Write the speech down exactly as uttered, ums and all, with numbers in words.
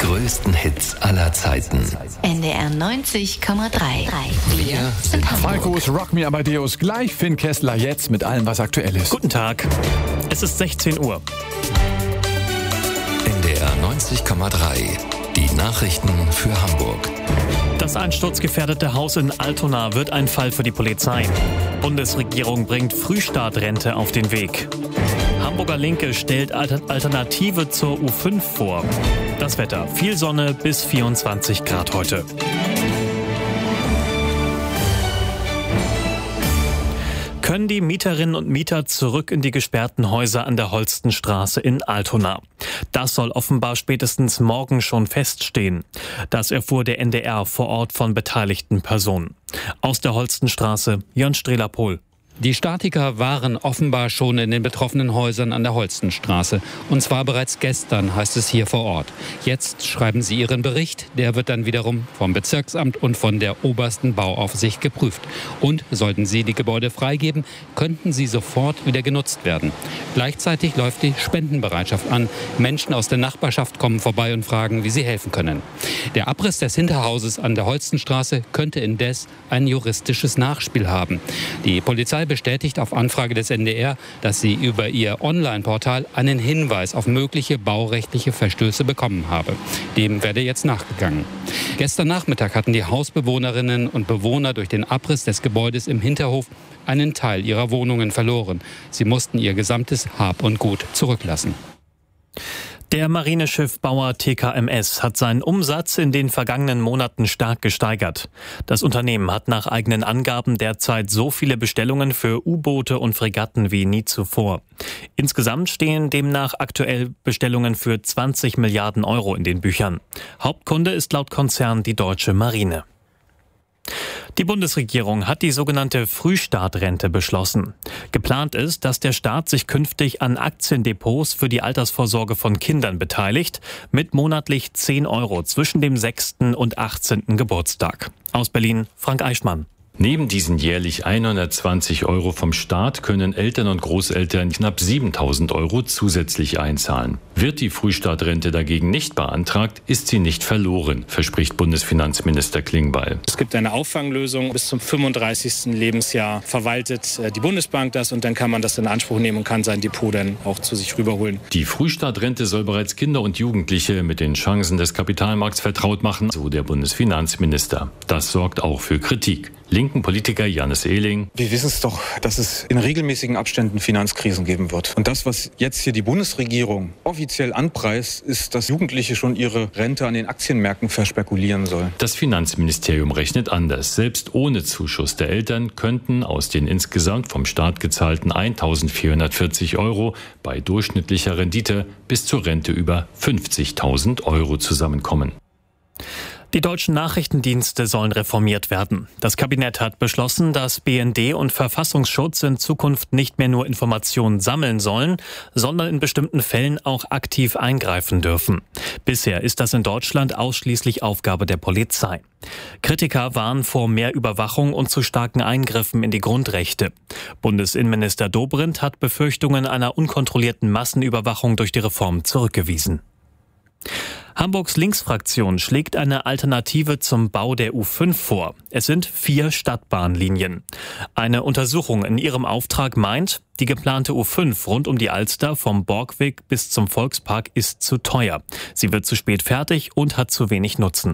größten Hits aller Zeiten. N D R neunzig Komma drei. Wir sind Hamburg. Falkos Rock Me Amadeus, gleich Finn Kessler jetzt mit allem, was aktuell ist. Guten Tag, es ist sechzehn Uhr. N D R neunzig Komma drei. Die Nachrichten für Hamburg. Das einsturzgefährdete Haus in Altona wird ein Fall für die Polizei. Bundesregierung bringt Frühstartrente auf den Weg. Hamburger Linke stellt Alternative zur U fünf vor. Das Wetter: viel Sonne bis vierundzwanzig Grad heute. Können die Mieterinnen und Mieter zurück in die gesperrten Häuser an der Holstenstraße in Altona? Das soll offenbar spätestens morgen schon feststehen. Das erfuhr der N D R vor Ort von beteiligten Personen. Aus der Holstenstraße, Jörn Strehler-Pohl. Die Statiker waren offenbar schon in den betroffenen Häusern an der Holstenstraße. Und zwar bereits gestern, heißt es hier vor Ort. Jetzt schreiben sie ihren Bericht. Der wird dann wiederum vom Bezirksamt und von der obersten Bauaufsicht geprüft. Und sollten sie die Gebäude freigeben, könnten sie sofort wieder genutzt werden. Gleichzeitig läuft die Spendenbereitschaft an. Menschen aus der Nachbarschaft kommen vorbei und fragen, wie sie helfen können. Der Abriss des Hinterhauses an der Holstenstraße könnte indes ein juristisches Nachspiel haben. Die Polizei bestätigt auf Anfrage des N D R, dass sie über ihr Online-Portal einen Hinweis auf mögliche baurechtliche Verstöße bekommen habe. Dem werde jetzt nachgegangen. Gestern Nachmittag hatten die Hausbewohnerinnen und Bewohner durch den Abriss des Gebäudes im Hinterhof einen Teil ihrer Wohnungen verloren. Sie mussten ihr gesamtes Hab und Gut zurücklassen. Der Marineschiffbauer T K M S hat seinen Umsatz in den vergangenen Monaten stark gesteigert. Das Unternehmen hat nach eigenen Angaben derzeit so viele Bestellungen für U-Boote und Fregatten wie nie zuvor. Insgesamt stehen demnach aktuell Bestellungen für zwanzig Milliarden Euro in den Büchern. Hauptkunde ist laut Konzern die deutsche Marine. Die Bundesregierung hat die sogenannte Frühstartrente beschlossen. Geplant ist, dass der Staat sich künftig an Aktiendepots für die Altersvorsorge von Kindern beteiligt, mit monatlich zehn Euro zwischen dem sechsten und achtzehnten Geburtstag. Aus Berlin, Frank Eichmann. Neben diesen jährlich hundertzwanzig Euro vom Staat können Eltern und Großeltern knapp siebentausend Euro zusätzlich einzahlen. Wird die Frühstartrente dagegen nicht beantragt, ist sie nicht verloren, verspricht Bundesfinanzminister Klingbeil. Es gibt eine Auffanglösung. Bis zum fünfunddreißigsten Lebensjahr verwaltet die Bundesbank das und dann kann man das in Anspruch nehmen und kann sein Depot dann auch zu sich rüberholen. Die Frühstartrente soll bereits Kinder und Jugendliche mit den Chancen des Kapitalmarkts vertraut machen, so der Bundesfinanzminister. Das sorgt auch für Kritik. Linken Politiker Jannis Ehling. Wir wissen es doch, dass es in regelmäßigen Abständen Finanzkrisen geben wird. Und das, was jetzt hier die Bundesregierung offiziell anpreist, ist, dass Jugendliche schon ihre Rente an den Aktienmärkten verspekulieren sollen. Das Finanzministerium rechnet anders. Selbst ohne Zuschuss der Eltern könnten aus den insgesamt vom Staat gezahlten eintausendvierhundertvierzig Euro bei durchschnittlicher Rendite bis zur Rente über fünfzigtausend Euro zusammenkommen. Die deutschen Nachrichtendienste sollen reformiert werden. Das Kabinett hat beschlossen, dass B N D und Verfassungsschutz in Zukunft nicht mehr nur Informationen sammeln sollen, sondern in bestimmten Fällen auch aktiv eingreifen dürfen. Bisher ist das in Deutschland ausschließlich Aufgabe der Polizei. Kritiker warnen vor mehr Überwachung und zu starken Eingriffen in die Grundrechte. Bundesinnenminister Dobrindt hat Befürchtungen einer unkontrollierten Massenüberwachung durch die Reform zurückgewiesen. Hamburgs Linksfraktion schlägt eine Alternative zum Bau der U fünf vor. Es sind vier Stadtbahnlinien. Eine Untersuchung in ihrem Auftrag meint, die geplante U fünf rund um die Alster vom Borgweg bis zum Volkspark ist zu teuer. Sie wird zu spät fertig und hat zu wenig Nutzen.